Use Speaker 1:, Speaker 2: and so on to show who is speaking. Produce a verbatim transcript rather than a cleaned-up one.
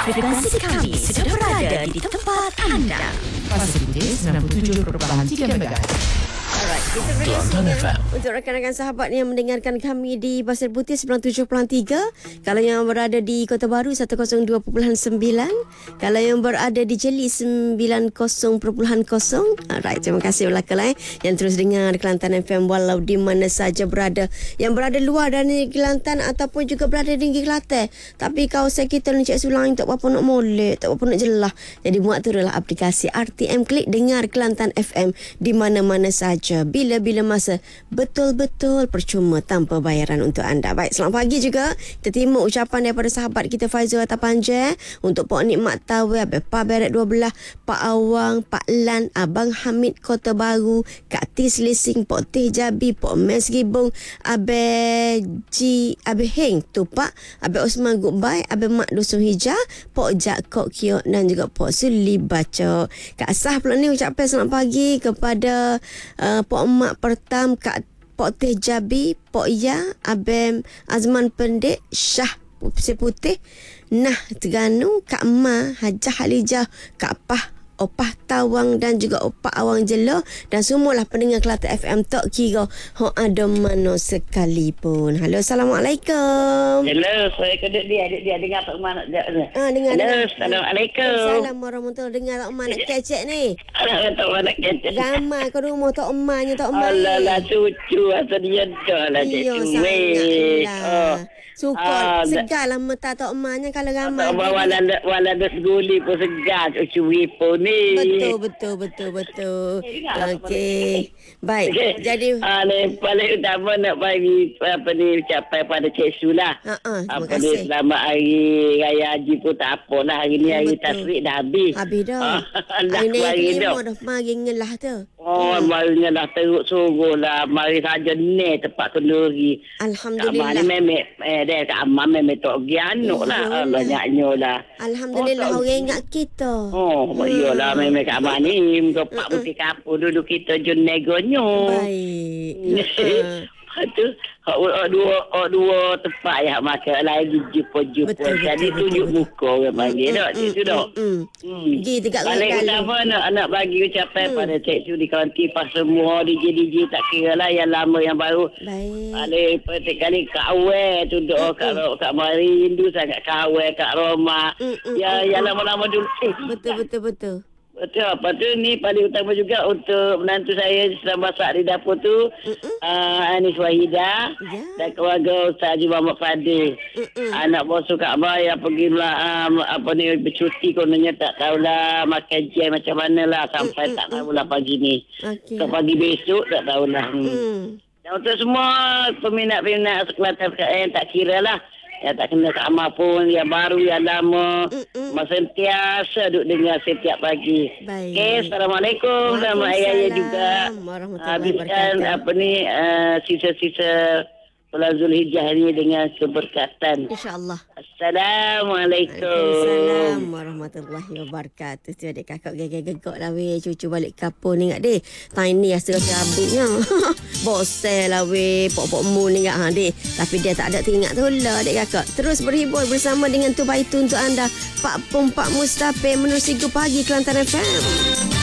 Speaker 1: Frekuensi kami sudah berada di tempat anda.
Speaker 2: Facilities sembilan puluh tujuh perpuluhan tiga megahertz.
Speaker 1: Alright, kita beri untuk rakan-rakan sahabat yang mendengarkan kami di Pasir Putih sembilan puluh tujuh perpuluhan tiga. Kalau yang berada di Kota Baru seratus dua perpuluhan sembilan. Kalau yang berada di Jeli sembilan puluh perpuluhan kosong. Alright, terima kasih belakang eh, yang terus dengar Kelantan F M walau di mana saja berada. Yang berada luar dari Kelantan ataupun juga berada di Negeri Kelantan. Tapi kawasan kita ni Cik Sulang tak apa nak molek, tak apa nak jelah. Jadi muat turunlah aplikasi R T M Klik, dengar Kelantan F M di mana-mana saja, bila-bila masa, betul-betul percuma tanpa bayaran untuk anda. Baik, selamat pagi juga. Kita terima ucapan daripada sahabat kita Faizul Atta Panjang untuk Pok Nikmat Tawe, Abang Pa Beret dua belas, Pak Awang, Pak Lan, Abang Hamid Kota Baru, Kak Tis Lising, Pok Teh Jabi, Pok Mes Gibong, Abang Ji, Abang Heng Tupak, Abang Osman Goodbye, Abang Mak Dusun Hijau, Pok Jak Kok Kiok dan juga Pok Suli Bacok. Kak Sah pula ni ucapkan selamat pagi kepada uh, Pok Mak Pertam, Kak Pok Teh Jabi, Pok Ya, Abang Azman Pendek, Syah Seputih, Nah Terengganu, Kak Ma, Hajah Halijah, Kak Pah, Opah Tawang dan juga Opah Awang Jelo dan semualah pendengar Kelantan F M tak kira ho ada mana sekalipun. Halo, Assalamualaikum.
Speaker 3: Hello, saya kedek dia, adik dia dengar tak mana dia.
Speaker 1: Ah, dengar.
Speaker 3: Halo,
Speaker 1: dengar.
Speaker 3: Assalamualaikum.
Speaker 1: Assalamualaikum warahmatullahi. Dengar tak mana kecek ni?
Speaker 3: Alah, tak mana kecek.
Speaker 1: Ramai ke rumah tak emaknya tak emak.
Speaker 3: Alah, lah cucu asal dia dah lah cik
Speaker 1: Iyo,
Speaker 3: cuy.
Speaker 1: sangatlah. Suka
Speaker 3: Ah,
Speaker 1: segar lah mata tak emaknya kalau ramai.
Speaker 3: Tak bawa wala wala ada seguli pun segar cucu wipo ni.
Speaker 1: Betul, betul, betul, betul. Okey. Baik,
Speaker 3: Okay.
Speaker 1: jadi
Speaker 3: ah, ni paling utama nak bagi apa ni ucapan pada Cik Su lah.
Speaker 1: Ha ah, terima
Speaker 3: Apa ni
Speaker 1: kasih.
Speaker 3: selamat hari raya haji pun tak apa lah. Hari ni hari
Speaker 1: Betul.
Speaker 3: tasrik dah habis.
Speaker 1: Habis dah.
Speaker 3: Ah, dah
Speaker 1: Hari ni
Speaker 3: hari dah.
Speaker 1: kelima dah mari ngelah tu.
Speaker 3: Oh, hmm. marinya lah teruk suruh lah. Mari saja ni tempat kenduri. Kak
Speaker 1: Alhamdulillah.
Speaker 3: Mah ni memek, eh, dia Kak Amah memek tak pergi anuk lah.
Speaker 1: Iyalah.
Speaker 3: Allah nyaknya lah.
Speaker 1: Alhamdulillah
Speaker 3: Oh, tak-
Speaker 1: orang ingat kita.
Speaker 3: Oh, hmm. iyalah memek Kak Amah ni. Muka Pak Putih Kapur dulu kita jun negonya.
Speaker 1: Baik.
Speaker 3: Lepas tu, hak hak dua, hak dua tempat yang makan lagi jumpa-jumpa.
Speaker 1: Betul,
Speaker 3: Jadi
Speaker 1: betul,
Speaker 3: tunjuk
Speaker 1: betul,
Speaker 3: muka orang panggil tak? Cik Su tak?
Speaker 1: Hmm.
Speaker 3: Hmm.
Speaker 1: Pergi dekat
Speaker 3: Balik
Speaker 1: dalam.
Speaker 3: utama nak, nak bagi ucapan
Speaker 1: Hmm.
Speaker 3: pada Cik Su di kaunti pas semua D J D J tak kira lah yang lama yang baru.
Speaker 1: Baik.
Speaker 3: Balik petik kali Kak Awel tu doa Kak, Ro- Kak Mari rindu sangat Kak Awel, Kak Roma.
Speaker 1: Hmm, hmm,
Speaker 3: Ya,
Speaker 1: hmm,
Speaker 3: yang
Speaker 1: hmm.
Speaker 3: lama-lama dulu. Eh,
Speaker 1: Betul, betul, betul.
Speaker 3: Betul. Lepas tu ni paling utama juga untuk menantu saya sedang masak di dapur tu. Uh, Anis Wahida.
Speaker 1: Ya.
Speaker 3: Dan keluarga Ustaz Haji Muhammad Fadil.
Speaker 1: Mm-mm.
Speaker 3: Anak bossu Kak Abah yang pergi lah, um, apa ni, bercuti kononnya tak tahulah makan jam macam mana lah. Sampai
Speaker 1: Mm-mm.
Speaker 3: tak tahulah pagi ni.
Speaker 1: Okey.
Speaker 3: Ke pagi besok tak tahulah. Hmm.
Speaker 1: Hmm.
Speaker 3: Dan untuk semua peminat-peminat Kelantan F M tak kira lah. Yang tak kena sama pun, yang baru, yang lama.
Speaker 1: Mm-mm.
Speaker 3: Sentiasa duduk dengar setiap pagi.
Speaker 1: Baik.
Speaker 3: Okey, Assalamualaikum. Selamat Hari Raya juga.
Speaker 1: Warahmatullahi
Speaker 3: Habiskan
Speaker 1: wabarakatuh.
Speaker 3: apa ni, uh, sisa-sisa bulan Zulhijjah ni dengan keberkatan.
Speaker 1: InsyaAllah.
Speaker 3: Assalamualaikum.
Speaker 1: Waalaikumsalam warahmatullahi wabarakatuh. Tu adik kakak gegek-gegok lah weh. Cucu balik kapur ni kat deh. Time ni rasa-rasa habisnya. Bosel lah weh. Pok-pok mu ni kat ha deh. Tapi dia tak ada teringat tu lah adik kakak. Terus berhibur bersama dengan Tu Baitu untuk anda. Pak Pum Pak Mustafir menerusi Go Pagi Kelantan F M.